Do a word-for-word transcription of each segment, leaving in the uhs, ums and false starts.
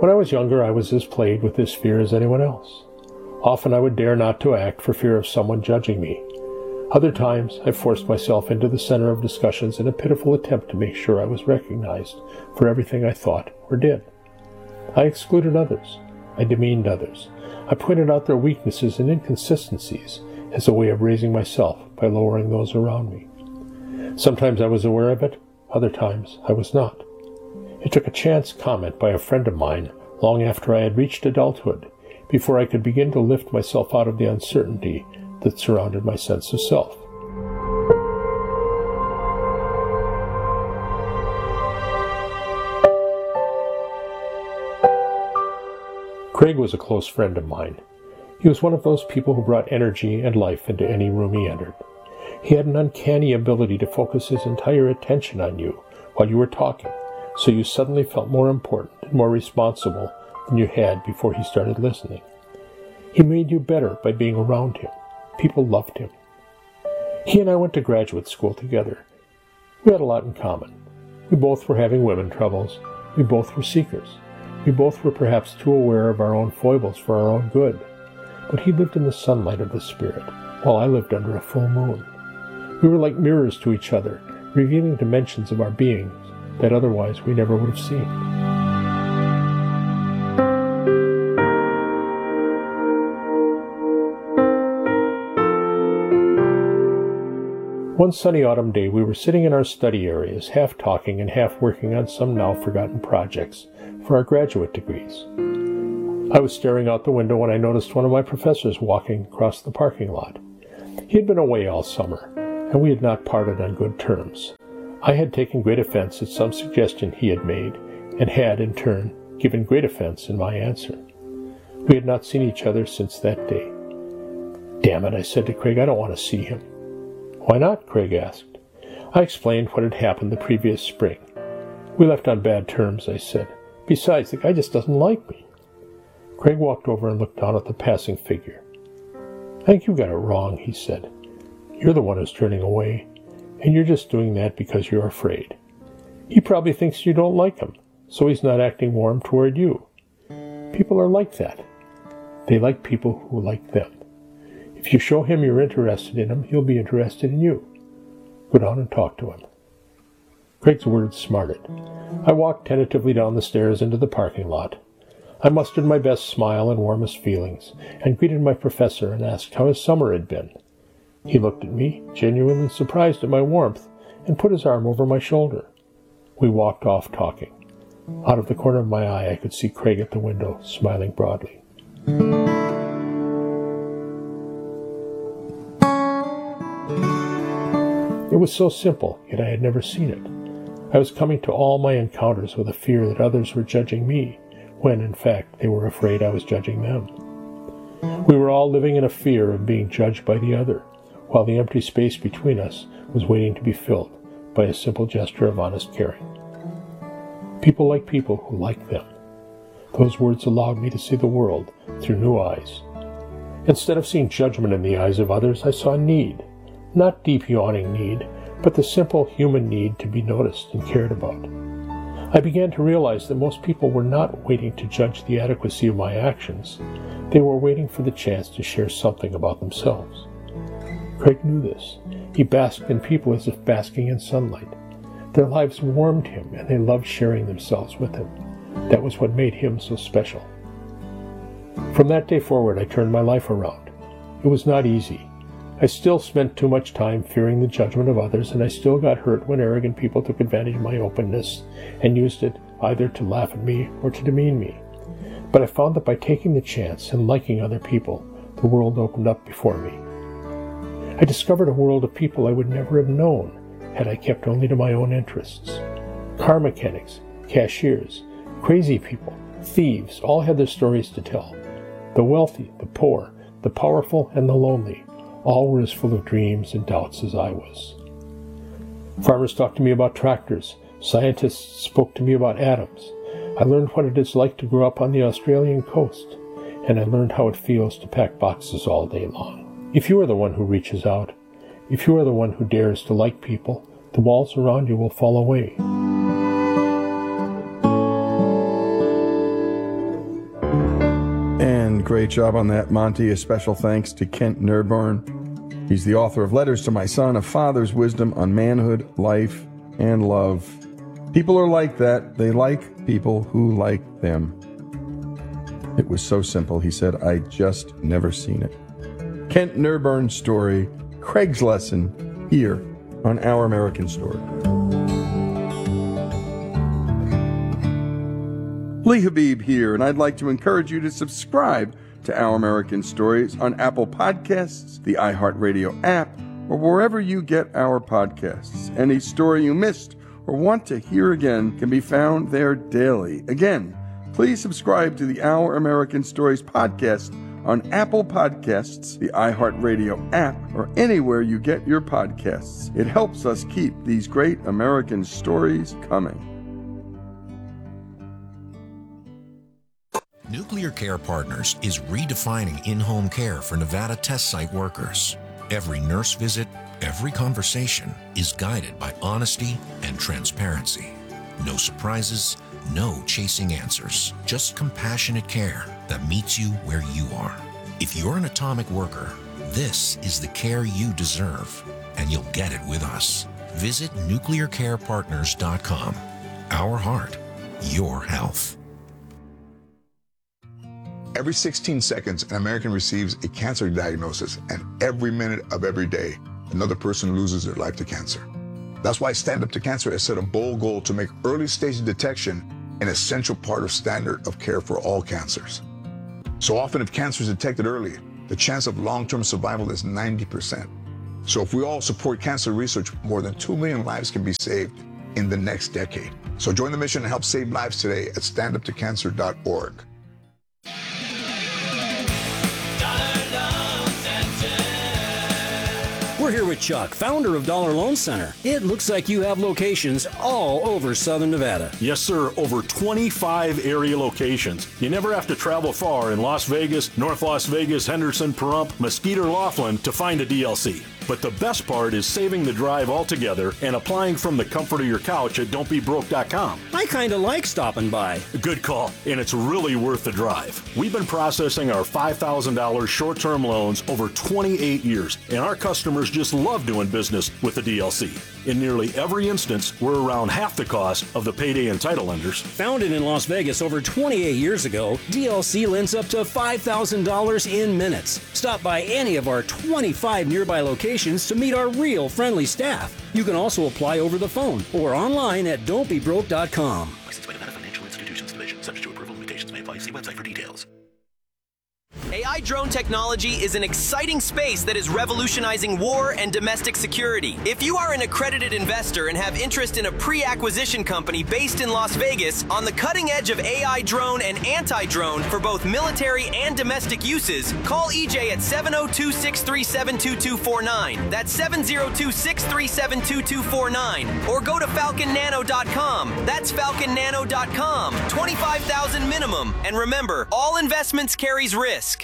When I was younger, I was as plagued with this fear as anyone else. Often I would dare not to act for fear of someone judging me. Other times, I forced myself into the center of discussions in a pitiful attempt to make sure I was recognized for everything I thought or did. I excluded others. I demeaned others. I pointed out their weaknesses and inconsistencies as a way of raising myself by lowering those around me. Sometimes I was aware of it, other times I was not. It took a chance comment by a friend of mine long after I had reached adulthood before I could begin to lift myself out of the uncertainty that surrounded my sense of self. Craig was a close friend of mine. He was one of those people who brought energy and life into any room he entered. He had an uncanny ability to focus his entire attention on you while you were talking, so you suddenly felt more important and more responsible than you had before he started listening. He made you better by being around him. People loved him. He and I went to graduate school together. We had a lot in common. We both were having women troubles. We both were seekers. We both were perhaps too aware of our own foibles for our own good. But he lived in the sunlight of the Spirit, while I lived under a full moon. We were like mirrors to each other, revealing dimensions of our beings that otherwise we never would have seen. One sunny autumn day, we were sitting in our study areas, half talking and half working on some now-forgotten projects for our graduate degrees. I was staring out the window when I noticed one of my professors walking across the parking lot. He had been away all summer, and we had not parted on good terms. I had taken great offense at some suggestion he had made, and had, in turn, given great offense in my answer. We had not seen each other since that day. "Damn it," I said to Craig, "I don't want to see him." "Why not?" Craig asked. I explained what had happened the previous spring. "We left on bad terms," I said. "Besides, the guy just doesn't like me." Craig walked over and looked down at the passing figure. "I think you got it wrong," he said. "You're the one who's turning away, and you're just doing that because you're afraid. He probably thinks you don't like him, so he's not acting warm toward you. People are like that. They like people who like them. If you show him you're interested in him, he'll be interested in you. Go down and talk to him." Craig's words smarted. I walked tentatively down the stairs into the parking lot. I mustered my best smile and warmest feelings, and greeted my professor and asked how his summer had been. He looked at me, genuinely surprised at my warmth, and put his arm over my shoulder. We walked off talking. Out of the corner of my eye, I could see Craig at the window, smiling broadly. It was so simple, yet I had never seen it. I was coming to all my encounters with a fear that others were judging me, when, in fact, they were afraid I was judging them. We were all living in a fear of being judged by the other, while the empty space between us was waiting to be filled by a simple gesture of honest caring. People like people who like them. Those words allowed me to see the world through new eyes. Instead of seeing judgment in the eyes of others, I saw need. Not deep yawning need, but the simple human need to be noticed and cared about. I began to realize that most people were not waiting to judge the adequacy of my actions. They were waiting for the chance to share something about themselves. Craig knew this. He basked in people as if basking in sunlight. Their lives warmed him, and they loved sharing themselves with him. That was what made him so special. From that day forward, I turned my life around. It was not easy. I still spent too much time fearing the judgment of others, and I still got hurt when arrogant people took advantage of my openness and used it either to laugh at me or to demean me. But I found that by taking the chance and liking other people, the world opened up before me. I discovered a world of people I would never have known had I kept only to my own interests. Car mechanics, cashiers, crazy people, thieves, all had their stories to tell. The wealthy, the poor, the powerful, and the lonely, all were as full of dreams and doubts as I was. Farmers talked to me about tractors. Scientists spoke to me about atoms. I learned what it is like to grow up on the Australian coast, and I learned how it feels to pack boxes all day long. If you are the one who reaches out, if you are the one who dares to like people, the walls around you will fall away. great job on that, Monty. A special thanks to Kent Nerdburn. He's the author of Letters to My Son, A Father's Wisdom on Manhood, Life, and Love. People are like that. They like people who like them. It was so simple. He said, I just never seen it. Kent Nerdburn's story, Craig's lesson, here on Our American Story. Lee Habib here, and I'd like to encourage you to subscribe to Our American Stories on Apple Podcasts, the iHeartRadio app, or wherever you get our podcasts. Any story you missed or want to hear again can be found there daily. Again, please subscribe to the Our American Stories podcast on Apple Podcasts, the iHeartRadio app, or anywhere you get your podcasts. It helps us keep these great American stories coming. Nuclear Care Partners is redefining in-home care for Nevada test site workers. Every nurse visit, every conversation is guided by honesty and transparency. No surprises, no chasing answers, just compassionate care that meets you where you are. If you're an atomic worker, this is the care you deserve, and you'll get it with us. Visit nuclear care partners dot com. Our heart, your health. Every sixteen seconds, an American receives a cancer diagnosis, and every minute of every day, another person loses their life to cancer. That's why Stand Up to Cancer has set a bold goal to make early stage detection an essential part of standard of care for all cancers. So often, if cancer is detected early, the chance of long-term survival is ninety percent. So if we all support cancer research, more than two million lives can be saved in the next decade. So join the mission and help save lives today at stand up to cancer dot org. We're here with Chuck, founder of Dollar Loan Center. It looks like you have locations all over Southern Nevada. Yes, sir. Over twenty-five area locations. You never have to travel far in Las Vegas, North Las Vegas, Henderson, Pahrump, Mesquite, or Laughlin to find a D L C. But the best part is saving the drive altogether and applying from the comfort of your couch at don't be broke dot com. I kind of like stopping by. Good call, and it's really worth the drive. We've been processing our five thousand dollars short-term loans over twenty-eight years, and our customers just love doing business with the D L C. In nearly every instance, we're around half the cost of the payday and title lenders. Founded in Las Vegas over twenty-eight years ago, D L C lends up to five thousand dollars in minutes. Stop by any of our twenty-five nearby locations to meet our real friendly staff. You can also apply over the phone or online at don't be broke dot com. Licensed by Nevada Financial Institutions Division. Subject to approval, limitations may apply. See website for details. A I drone technology is an exciting space that is revolutionizing war and domestic security. If you are an accredited investor and have interest in a pre-acquisition company based in Las Vegas on the cutting edge of A I drone and anti-drone for both military and domestic uses, call E J at seven oh two, six three seven, two two four nine. That's seven oh two, six three seven, two two four nine. Or go to falcon nano dot com. That's falcon nano dot com. twenty-five thousand dollars minimum. And remember, all investments carries risk.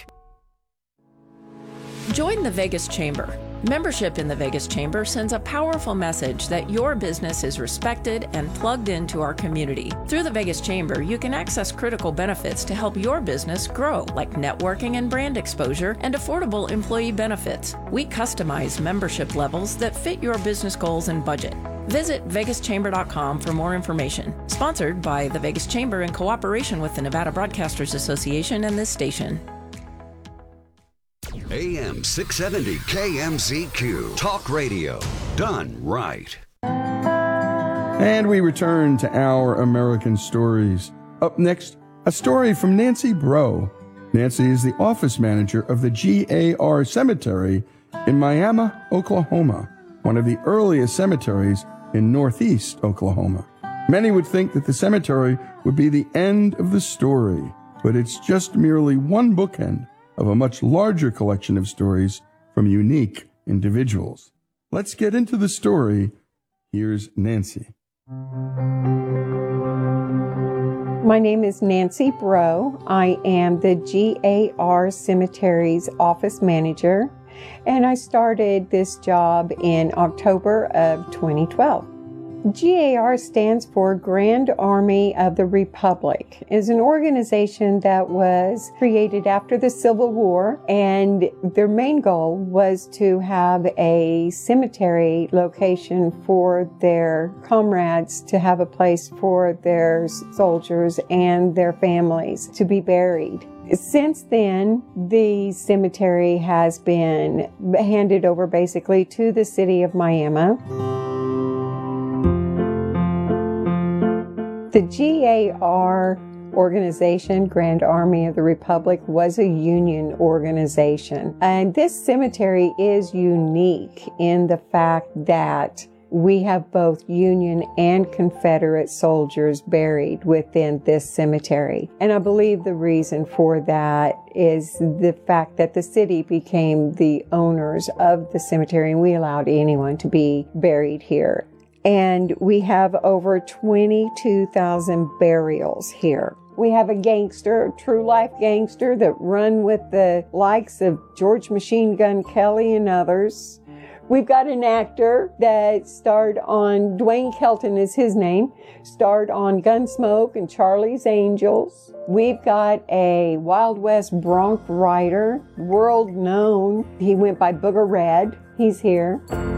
Join the Vegas Chamber. Membership in the Vegas Chamber sends a powerful message that your business is respected and plugged into our community. Through the Vegas Chamber, you can access critical benefits to help your business grow, like networking and brand exposure and affordable employee benefits. We customize membership levels that fit your business goals and budget. Visit vegas chamber dot com for more information. Sponsored by the Vegas Chamber in cooperation with the Nevada Broadcasters Association and this station. A M six seventy K M Z Q. Talk radio. Done right. And we return to Our American Stories. Up next, a story from Nancy Breaux. Nancy is the office manager of the G A R Cemetery in Miami, Oklahoma, one of the earliest cemeteries in northeast Oklahoma. Many would think that the cemetery would be the end of the story, but it's just merely one bookend of a much larger collection of stories from unique individuals. Let's get into the story. Here's Nancy. My name is Nancy Breaux. I am the G A R Cemetery's office manager, and I started this job in October of twenty twelve. G A R stands for Grand Army of the Republic. It's an organization that was created after the Civil War, and their main goal was to have a cemetery location for their comrades, to have a place for their soldiers and their families to be buried. Since then, the cemetery has been handed over basically to the city of Miami. The G A R organization, Grand Army of the Republic, was a union organization. And this cemetery is unique in the fact that we have both Union and Confederate soldiers buried within this cemetery. And I believe the reason for that is the fact that the city became the owners of the cemetery, and we allowed anyone to be buried here. And we have over twenty-two thousand burials here. We have a gangster, a true life gangster that run with the likes of George Machine Gun Kelly and others. We've got an actor that starred on, Dwayne Kelton is his name, starred on Gunsmoke and Charlie's Angels. We've got a Wild West bronc rider, world known. He went by Booger Red. He's here.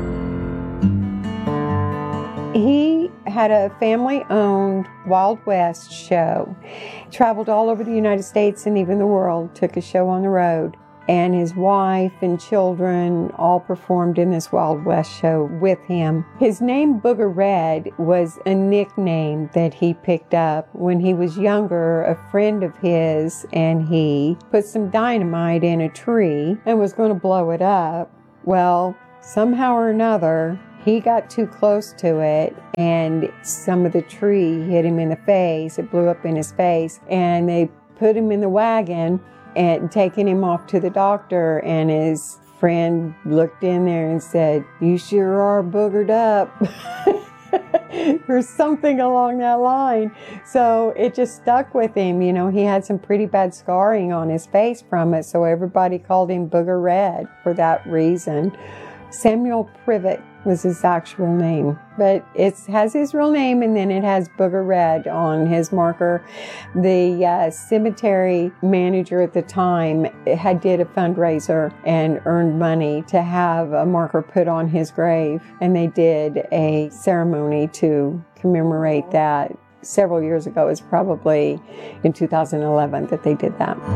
He had a family-owned Wild West show. Traveled all over the United States and even the world, took a show on the road. And his wife and children all performed in this Wild West show with him. His name, Booger Red, was a nickname that he picked up when he was younger. A friend of his and he put some dynamite in a tree and was going to blow it up. Well, somehow or another, he got too close to it, and some of the tree hit him in the face. It blew up in his face, and they put him in the wagon and taken him off to the doctor, and his friend looked in there and said, "You sure are boogered up," or something along that line. So it just stuck with him. You know, he had some pretty bad scarring on his face from it, so everybody called him Booger Red for that reason. Samuel Privet was his actual name, but it has his real name, and then it has Booger Red on his marker. The uh, cemetery manager at the time had did a fundraiser and earned money to have a marker put on his grave, and they did a ceremony to commemorate that several years ago. It was probably in two thousand eleven that they did that.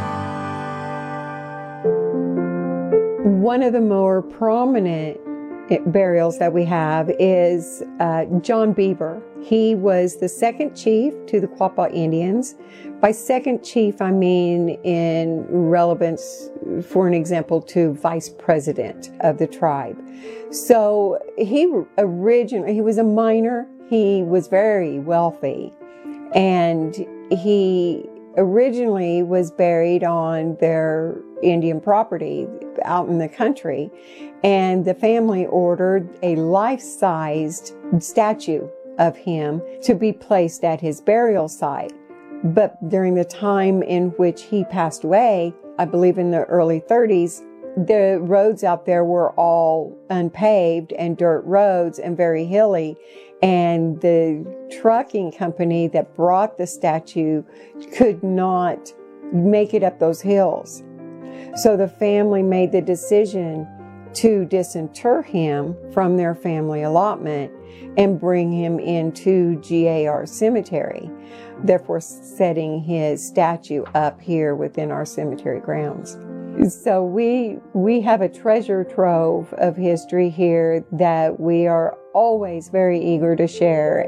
One of the more prominent burials that we have is uh, John Beaver. He was the second chief to the Quapaw Indians. By second chief, I mean in relevance, for an example, to vice president of the tribe. So he originally, he was a miner. He was very wealthy, and he originally was buried on their Indian property out in the country, and the family ordered a life-sized statue of him to be placed at his burial site. But during the time in which he passed away, I believe in the early thirties, the roads out there were all unpaved and dirt roads and very hilly. And the trucking company that brought the statue could not make it up those hills. So the family made the decision to disinter him from their family allotment and bring him into G A R Cemetery, therefore setting his statue up here within our cemetery grounds. So we we have a treasure trove of history here that we are always very eager to share.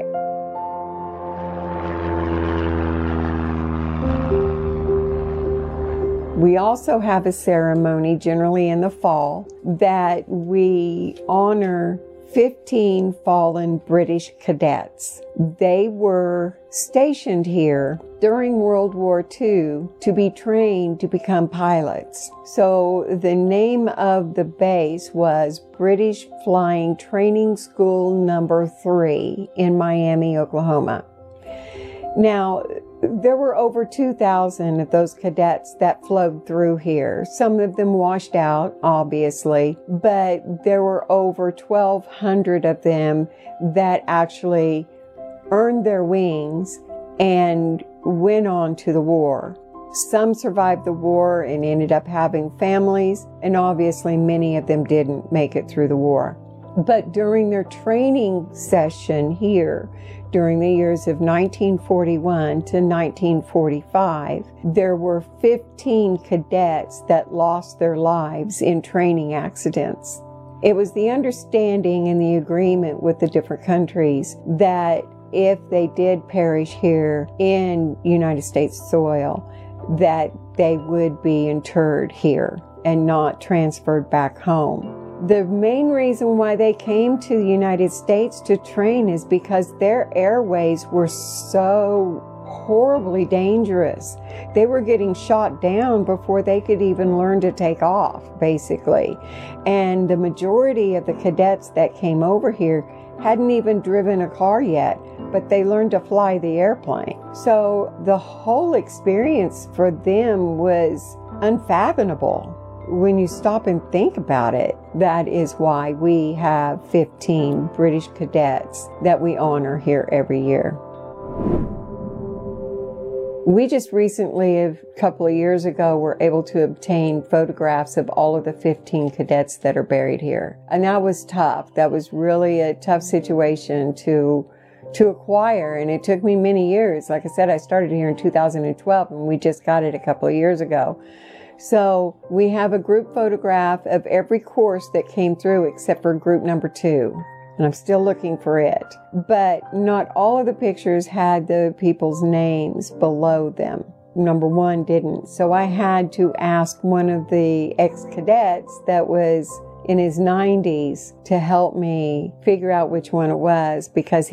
We also have a ceremony, generally in the fall, that we honor fifteen fallen British cadets. They were stationed here during World War Two to be trained to become pilots. So the name of the base was British Flying Training School Number Three in Miami, Oklahoma. Now, There were over two thousand of those cadets that flowed through here. Some of them washed out, obviously, but there were over twelve hundred of them that actually earned their wings and went on to the war. Some survived the war and ended up having families, and obviously many of them didn't make it through the war. But during their training session here, during the years of nineteen forty-one to nineteen forty-five, there were fifteen cadets that lost their lives in training accidents. It was the understanding and the agreement with the different countries that if they did perish here in United States soil, that they would be interred here and not transferred back home. The main reason why they came to the United States to train is because their airways were so horribly dangerous. They were getting shot down before they could even learn to take off, basically. And the majority of the cadets that came over here hadn't even driven a car yet, but they learned to fly the airplane. So the whole experience for them was unfathomable. When you stop and think about it, that is why we have fifteen British cadets that we honor here every year. We just recently, a couple of years ago, were able to obtain photographs of all of the fifteen cadets that are buried here. And that was tough. That was really a tough situation to to acquire, and it took me many years. Like I said, I started here in two thousand twelve, and we just got it a couple of years ago. So we have a group photograph of every course that came through except for group number two. And I'm still looking for it. But not all of the pictures had the people's names below them. Number one didn't. So I had to ask one of the ex-cadets that was in his nineties to help me figure out which one it was, because he